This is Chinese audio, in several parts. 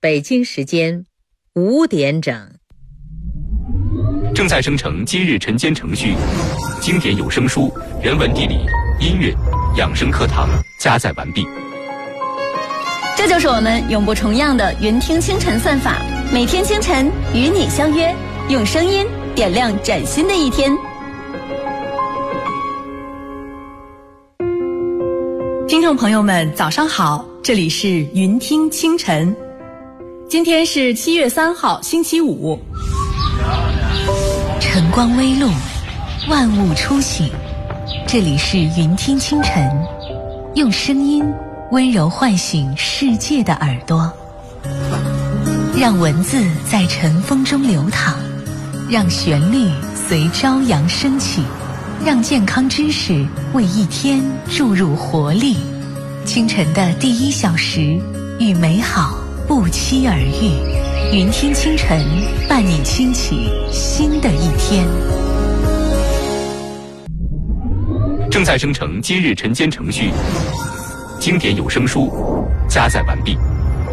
北京时间5点整。 正在生成今日晨间程序，经典有声书、人文地理、音乐、养生课堂加载完毕。 这就是我们永不重样的云听清晨算法，每天清晨与你相约，用声音点亮崭新的一天。 听众朋友们早上好，这里是云听清晨，今天是7月3号星期五。 晨光微露，万物初醒，这里是云听清晨，用声音温柔唤醒世界的耳朵，让文字在晨风中流淌，让旋律随朝阳升起，让健康知识为一天注入活力。清晨的第1小时，与美好不期而遇。云听清晨，伴你轻启新的一天。 正在生成今日晨间程序，经典有声书加载完毕。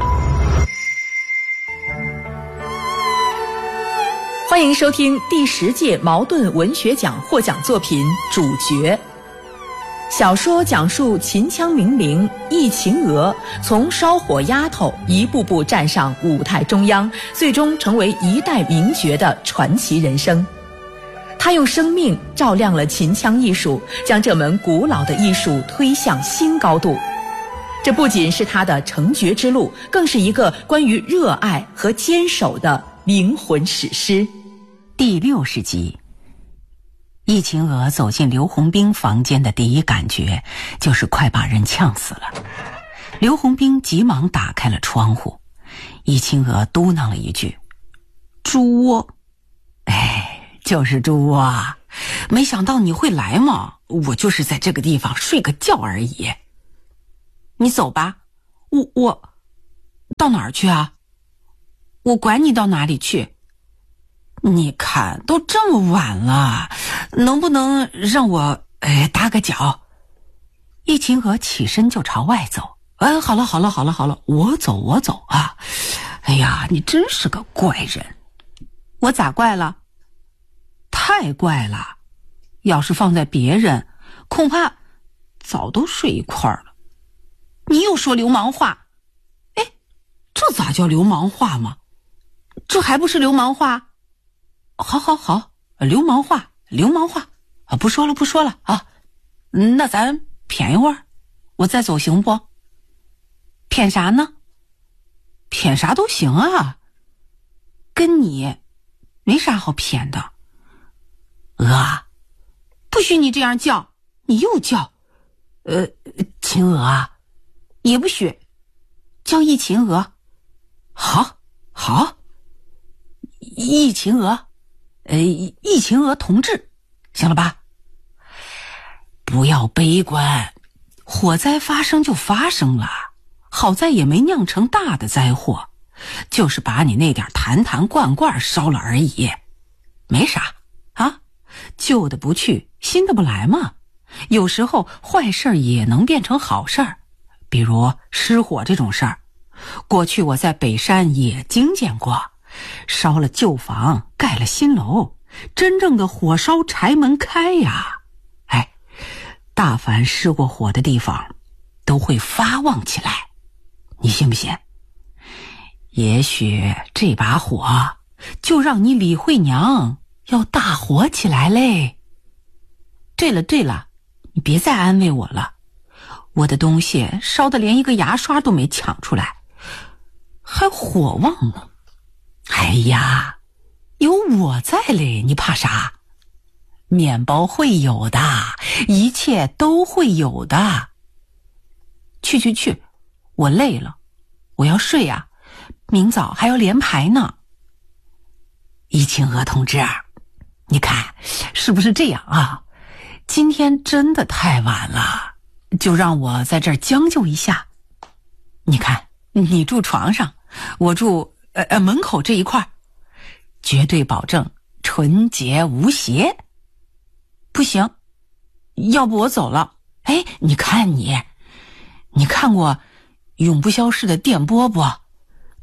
欢迎收听第10届茅盾文学奖获奖作品《主角》。小说讲述秦腔名伶易秦娥从烧火丫头一步步站上舞台中央，最终成为一代名角的传奇人生。她用生命照亮了秦腔艺术，将这门古老的艺术推向新高度。这不仅是她的成角之路，更是一个关于热爱和坚守的灵魂史诗。 第60集，易秦娥走进刘洪兵房间的第一感觉就是快把人呛死了。刘洪兵急忙打开了窗户，易秦娥嘟囔了一句：“猪窝。”“哎，就是猪窝啊，没想到你会来嘛，我就是在这个地方睡个觉而已。”“你走吧。”“我到哪儿去啊？我管你到哪里去。你看都这么晚了，能不能让我打个脚？”易秦娥起身就朝外走。“好了，我走啊。哎呀，你真是个怪人。”“我咋怪了？”“太怪了，要是放在别人恐怕早都睡一块儿了。”“你又说流氓话。”“哎，这咋叫流氓话嘛？这还不是流氓话？”“好，流氓话啊！不说了啊！那咱谝一会儿，我再走行不？”“谝啥呢？谝啥都行啊，跟你没啥好谝的。”“不许你这样叫，你又叫。秦娥啊，也不许叫易秦娥。好，易秦娥。易秦娥同志，行了吧？不要悲观，火灾发生就发生了，好在也没酿成大的灾祸，就是把你那点坛罐烧了而已，没啥啊，旧的不去，新的不来嘛。有时候坏事也能变成好事，比如失火这种事儿，过去我在北山也经见过。烧了旧房，盖了新楼，真正的火烧柴门开呀！大凡失过火的地方都会发旺起来，你信不信？也许这把火就让你李慧娘要大火起来嘞。对了，你别再安慰我了，我的东西烧得连一个牙刷都没抢出来，还火旺呢。哎呀，有我在嘞，你怕啥？面包会有的，一切都会有的。去，我累了，我要睡啊，明早还要连排呢。易秦娥同志，你看是不是这样啊？今天真的太晚了，就让我在这儿将就一下。你看，你住床上，我住门口这一块，绝对保证纯洁无邪。不行，要不我走了。你看过永不消逝的电波不？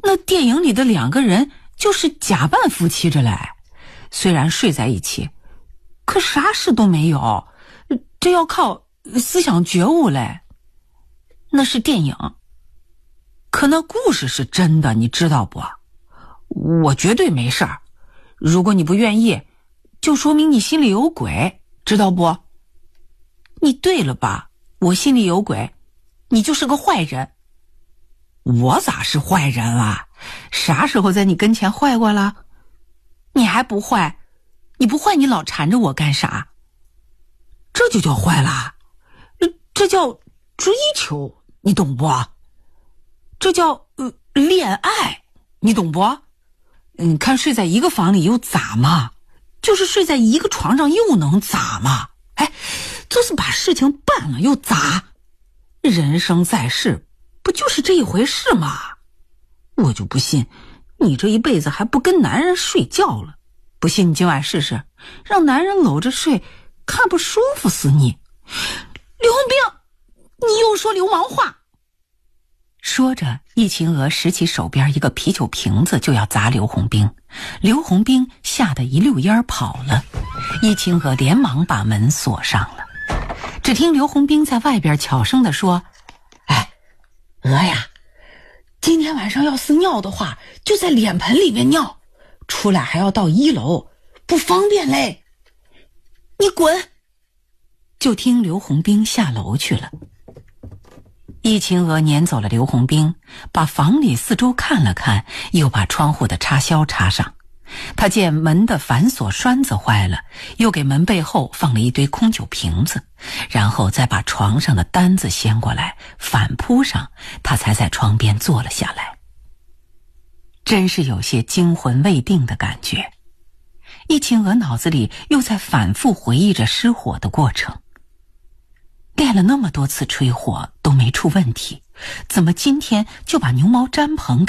那电影里的2个人就是假扮夫妻着嘞，虽然睡在一起，可啥事都没有，这要靠思想觉悟嘞。那是电影，可那故事是真的，你知道不？我绝对没事儿，如果你不愿意，就说明你心里有鬼，知道不？你对了吧？我心里有鬼，你就是个坏人。我咋是坏人啊？啥时候在你跟前坏过了？你还不坏？你不坏你老缠着我干啥？这就叫坏了，这叫追求，你懂不？这叫恋爱，你懂不？看睡在一个房里又咋嘛？就是睡在一个床上又能咋嘛？哎，就是把事情办了又咋？人生在世不就是这一回事吗？我就不信你这一辈子还不跟男人睡觉了。不信你今晚试试，让男人搂着睡，看不舒服死你。刘洪兵，你又说流氓话。说着，易秦娥拾起手边一个啤酒瓶子就要砸刘洪兵，刘洪兵吓得一溜烟跑了。易秦娥连忙把门锁上了。只听刘洪兵在外边悄声地说：哎，娥呀，今天晚上要是尿的话，就在脸盆里面尿，出来还要到1楼，不方便嘞。你滚！就听刘洪兵下楼去了。易秦娥撵走了刘洪兵，把房里四周看了看，又把窗户的插销插上。他见门的反锁栓子坏了，又给门背后放了一堆空酒瓶子，然后再把床上的单子掀过来反铺上，他才在窗边坐了下来。真是有些惊魂未定的感觉。易秦娥脑子里又在反复回忆着失火的过程。练了那么多次吹火都没出问题，怎么今天就把牛毛毡棚